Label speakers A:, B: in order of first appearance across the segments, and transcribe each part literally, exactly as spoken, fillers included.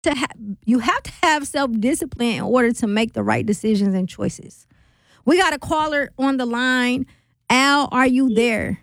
A: to ha- you have to have self-discipline in order to make the right decisions and choices. We got a caller on the line. Al, are you there?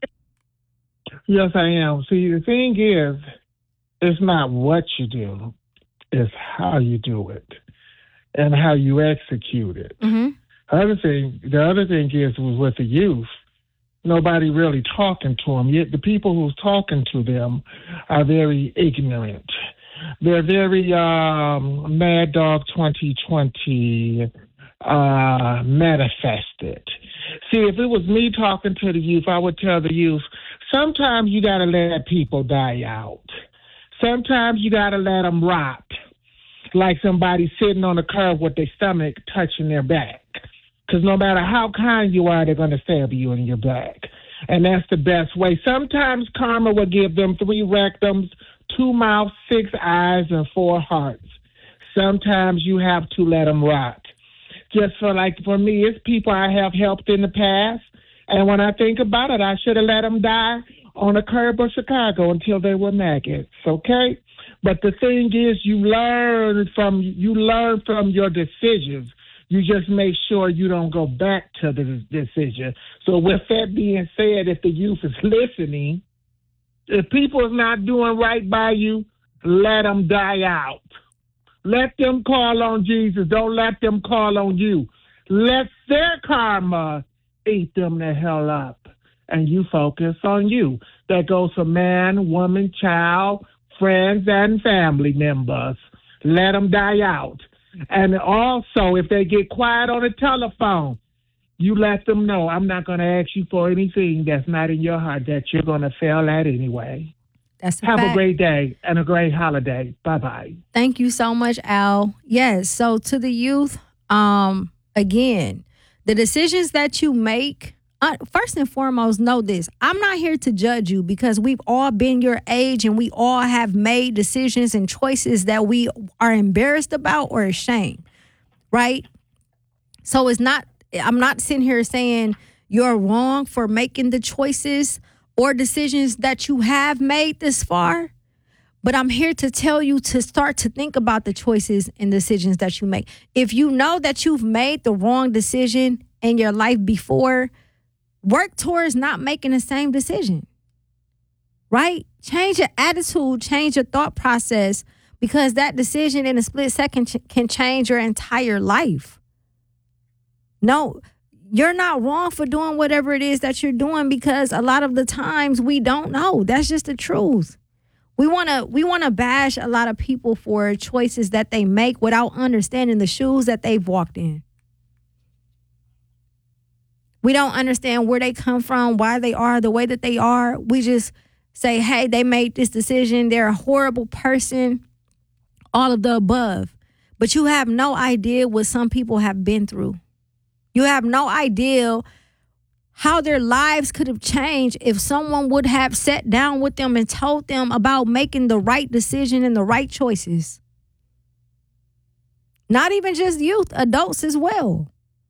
B: Yes, I am. See, the thing is, it's not what you do, it's how you do it and how you execute it.
A: Mm-hmm.
B: Other thing, the other thing is was with the youth, nobody really talking to them. Yet the people who's talking to them are very ignorant. They're very um, Mad Dog twenty twenty uh, manifested. See, if it was me talking to the youth, I would tell the youth, sometimes you got to let people die out. Sometimes you got to let them rot, like somebody sitting on the curb with their stomach touching their back. Because no matter how kind you are, they're going to stab you in your back. And that's the best way. Sometimes karma will give them three rectums, two mouths, six eyes, and four hearts. Sometimes you have to let them rot. Just for like, for me, it's people I have helped in the past. And when I think about it, I should have let them die on the curb of Chicago until they were maggots, okay? But the thing is, you learn from you learn from your decisions. You just make sure you don't go back to the decision. So with that being said, if the youth is listening, if people is not doing right by you, let them die out. Let them call on Jesus. Don't let them call on you. Let their karma eat them the hell up. And you focus on you. That goes for man, woman, child, friends, and family members. Let them die out. And also, if they get quiet on the telephone, you let them know, I'm not going to ask you for anything that's not in your heart that you're going to fail at anyway.
A: That's a
B: Have
A: fact.
B: a great day and a great holiday. Bye-bye.
A: Thank you so much, Al. Yes, so to the youth, um, again, the decisions that you make, uh, first and foremost, know this. I'm not here to judge you because we've all been your age and we all have made decisions and choices that we are embarrassed about or ashamed, right? So it's not, I'm not sitting here saying you're wrong for making the choices or decisions that you have made this far. But I'm here to tell you to start to think about the choices and decisions that you make. If you know that you've made the wrong decision in your life before, work towards not making the same decision, right? Change your attitude, change your thought process, because that decision in a split second ch- can change your entire life. No, you're not wrong for doing whatever it is that you're doing, because a lot of the times we don't know. That's just the truth. We want to we want to bash a lot of people for choices that they make without understanding the shoes that they've walked in. We don't understand where they come from, why they are the way that they are. We just say, hey, they made this decision. They're a horrible person, all of the above. But you have no idea what some people have been through. You have no idea how their lives could have changed if someone would have sat down with them and told them about making the right decision and the right choices. Not even just youth, adults as well.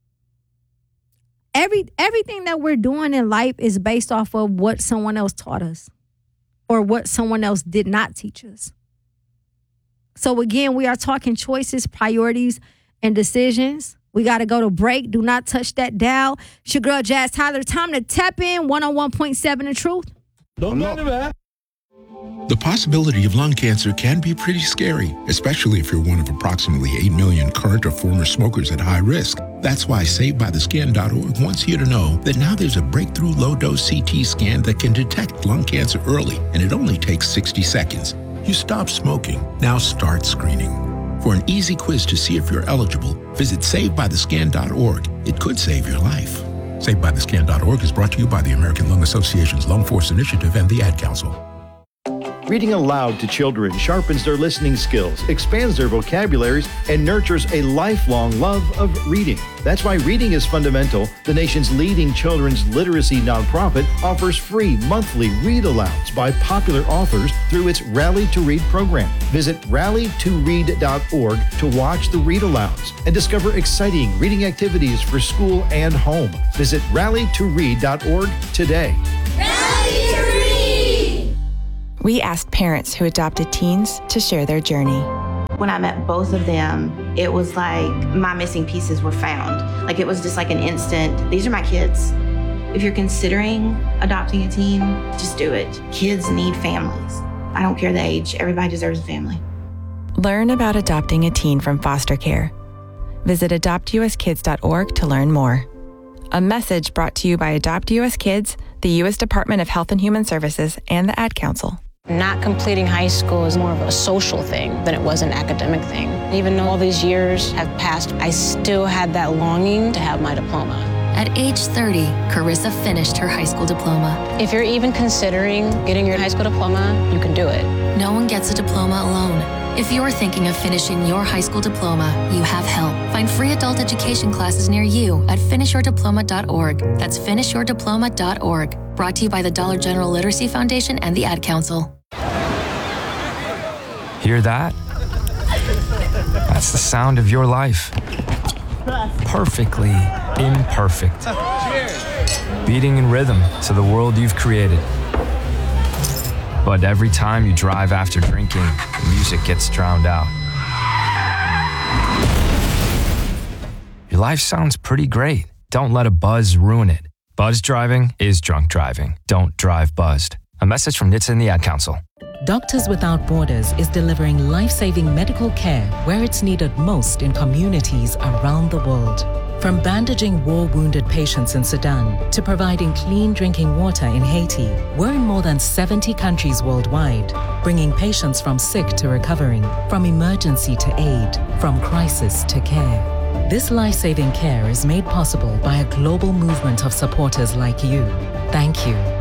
A: Every everything that we're doing in life is based off of what someone else taught us or what someone else did not teach us. So again, we are talking choices, priorities, and decisions. We got to go to break. Do not touch that dial. It's your girl, Jazz Tyler. Time to tap in one oh one point seven The Truth.
C: Don't go anywhere.
D: The possibility of lung cancer can be pretty scary, especially if you're one of approximately eight million current or former smokers at high risk. That's why Saved By The Scan dot org wants you to know that now there's a breakthrough low-dose C T scan that can detect lung cancer early, and it only takes sixty seconds. You stop smoking, now start screening. For an easy quiz to see if you're eligible, visit Saved By The Scan dot org. It could save your life. Saved By The Scan dot org is brought to you by the American Lung Association's Lung Force Initiative and the Ad Council.
C: Reading aloud to children sharpens their listening skills, expands their vocabularies, and nurtures a lifelong love of reading. That's why Reading is Fundamental, the nation's leading children's literacy nonprofit, offers free monthly read-alouds by popular authors through its Rally to Read program. Visit rally to read dot org to watch the read-alouds and discover exciting reading activities for school and home. Visit rally to read dot org today.
E: Rally to Read!
F: We asked parents who adopted teens to share their journey.
E: When I met both of them, it was like my missing pieces were found. Like it was just like an instant, these are my kids. If you're considering adopting a teen, just do it. Kids need families. I don't care the age, everybody deserves a family.
F: Learn about adopting a teen from foster care. Visit adopt u s kids dot org to learn more. A message brought to you by Adopt U S Kids, the U S Department of Health and Human Services, and the Ad Council.
G: Not completing high school is more of a social thing than it was an academic thing. Even though all these years have passed, I still had that longing to have my diploma.
H: At age thirty, Carissa finished her high school diploma.
G: If you're even considering getting your high school diploma, you can do it.
H: No one gets a diploma alone. If you're thinking of finishing your high school diploma, you have help. Find free adult education classes near you at finish your diploma dot org. That's finish your diploma dot org. Brought to you by the Dollar General Literacy Foundation and the Ad Council.
I: Hear that? That's the sound of your life. Perfectly imperfect. Beating in rhythm to the world you've created. But every time you drive after drinking, the music gets drowned out. Your life sounds pretty great. Don't let a buzz ruin it. Buzz driving is drunk driving. Don't drive buzzed. A message from N H T S A and the Ad Council.
J: Doctors Without Borders is delivering life-saving medical care where it's needed most in communities around the world. From bandaging war-wounded patients in Sudan to providing clean drinking water in Haiti, we're in more than seventy countries worldwide, bringing patients from sick to recovering, from emergency to aid, from crisis to care. This life-saving care is made possible by a global movement of supporters like you. Thank you.